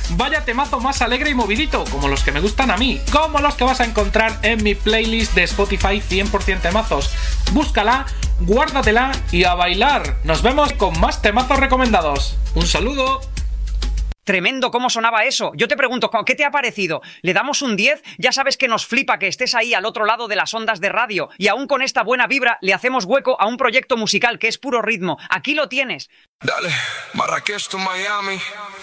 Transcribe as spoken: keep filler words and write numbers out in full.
Vaya temazo más alegre y movidito, como los que me gustan a mí, como los que vas a encontrar en mi playlist de Spotify cien por ciento temazos. Búscala, guárdatela y a bailar. Nos vemos con más temazos recomendados. Un saludo. Tremendo cómo sonaba eso. Yo te pregunto, ¿qué te ha parecido? ¿Le damos un diez? Ya sabes que nos flipa que estés ahí al otro lado de las ondas de radio. Y aún con esta buena vibra le hacemos hueco a un proyecto musical que es puro ritmo. Aquí lo tienes. Dale, Marrakech to Miami.